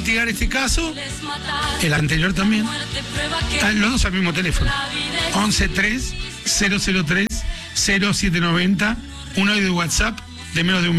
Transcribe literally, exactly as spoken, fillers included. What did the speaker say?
investigar este caso, el anterior también, ah, los dos al mismo teléfono, once tres cero cero tres cero siete noventa, un audio de WhatsApp de menos de un